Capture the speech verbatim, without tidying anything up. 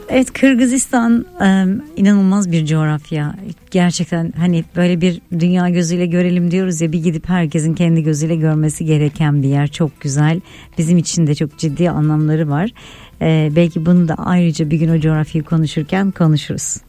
Evet, Kırgızistan e, inanılmaz bir coğrafya. Gerçekten hani böyle bir dünya gözüyle görelim diyoruz ya, bir gidip herkesin kendi gözüyle görmesi gereken bir yer. Çok güzel. Bizim için de çok ciddi anlamları var. E, belki bunu da ayrıca bir gün o coğrafyayı konuşurken konuşuruz.